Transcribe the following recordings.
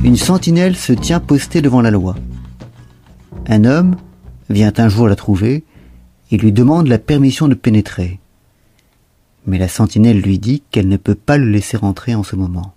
une sentinelle se tient postée devant la loi. Un homme vient un jour la trouver et lui demande la permission de pénétrer. Mais la sentinelle lui dit qu'elle ne peut pas le laisser entrer en ce moment.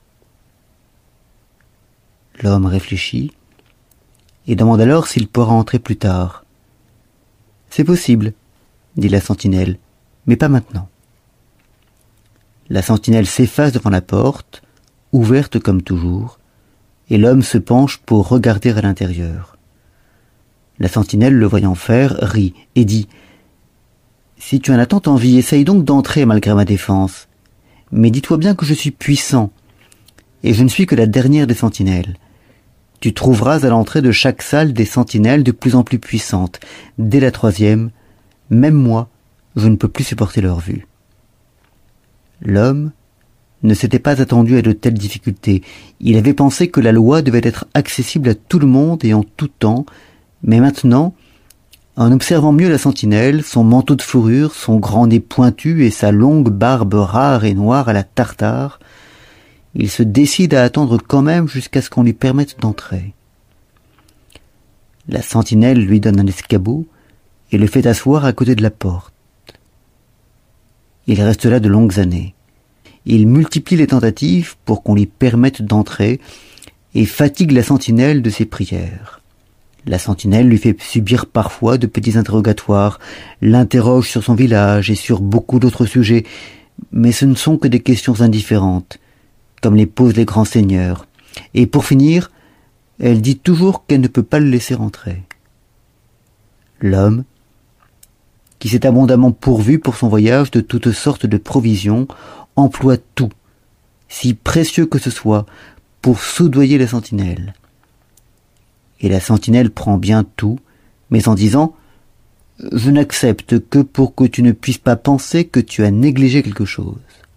L'homme réfléchit et demande alors s'il pourra entrer plus tard. « C'est possible, » dit la sentinelle, « mais pas maintenant. » La sentinelle s'efface devant la porte, ouverte comme toujours, et l'homme se penche pour regarder à l'intérieur. La sentinelle, le voyant faire, rit et dit « Si tu en as tant envie, essaye donc d'entrer malgré ma défense. Mais dis-toi bien que je suis puissant, et je ne suis que la dernière des sentinelles. Tu trouveras à l'entrée de chaque salle des sentinelles de plus en plus puissantes. Dès la troisième, même moi, je ne peux plus supporter leur vue. » L'homme ne s'était pas attendu à de telles difficultés. Il avait pensé que la loi devait être accessible à tout le monde et en tout temps, mais maintenant, en observant mieux la sentinelle, son manteau de fourrure, son grand nez pointu et sa longue barbe rare et noire à la tartare, il se décide à attendre quand même jusqu'à ce qu'on lui permette d'entrer. La sentinelle lui donne un escabeau et le fait asseoir à côté de la porte. Il reste là de longues années. Il multiplie les tentatives pour qu'on lui permette d'entrer et fatigue la sentinelle de ses prières. La sentinelle lui fait subir parfois de petits interrogatoires, l'interroge sur son village et sur beaucoup d'autres sujets, mais ce ne sont que des questions indifférentes, comme les posent les grands seigneurs. Et pour finir, elle dit toujours qu'elle ne peut pas le laisser entrer. L'homme, qui s'est abondamment pourvu pour son voyage de toutes sortes de provisions, emploie tout, si précieux que ce soit, pour soudoyer la sentinelle. Et la sentinelle prend bien tout, mais en disant « Je n'accepte que pour que tu ne puisses pas penser que tu as négligé quelque chose. »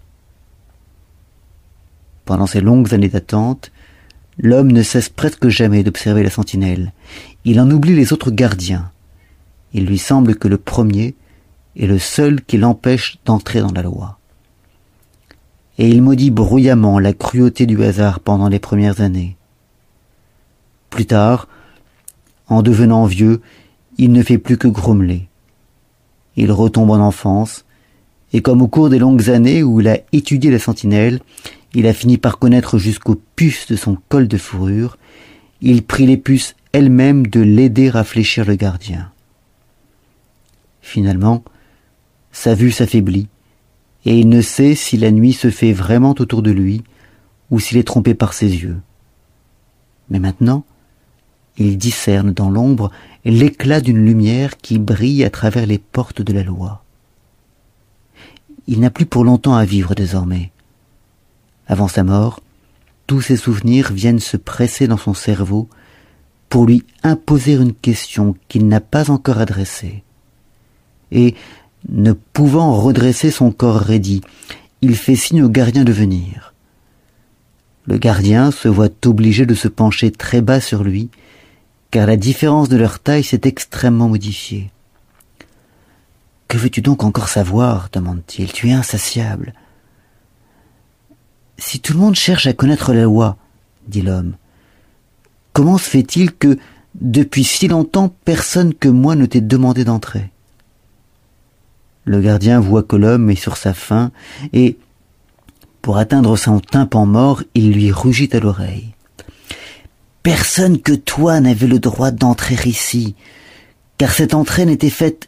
Pendant ces longues années d'attente, l'homme ne cesse presque jamais d'observer la sentinelle. Il en oublie les autres gardiens. Il lui semble que le premier est le seul qui l'empêche d'entrer dans la loi. Et il maudit bruyamment la cruauté du hasard pendant les premières années. Plus tard, en devenant vieux, il ne fait plus que grommeler. Il retombe en enfance, et comme au cours des longues années où il a étudié la sentinelle, il a fini par connaître jusqu'aux puces de son col de fourrure, il prie les puces elles-mêmes de l'aider à fléchir le gardien. Finalement, sa vue s'affaiblit, et il ne sait si la nuit se fait vraiment autour de lui, ou s'il est trompé par ses yeux. Mais maintenant, il discerne dans l'ombre l'éclat d'une lumière qui brille à travers les portes de la loi. Il n'a plus pour longtemps à vivre désormais. Avant sa mort, tous ses souvenirs viennent se presser dans son cerveau pour lui imposer une question qu'il n'a pas encore adressée. Et, ne pouvant redresser son corps raidi, il fait signe au gardien de venir. Le gardien se voit obligé de se pencher très bas sur lui, car la différence de leur taille s'est extrêmement modifiée. « Que veux-tu donc encore savoir ?» demande-t-il. « Tu es insatiable. »« Si tout le monde cherche à connaître la loi, dit l'homme, comment se fait-il que, depuis si longtemps, personne que moi ne t'ait demandé d'entrer ?» Le gardien voit que l'homme est sur sa faim et, pour atteindre son tympan mort, il lui rugit à l'oreille. « Personne que toi n'avait le droit d'entrer ici, car cette entrée n'était faite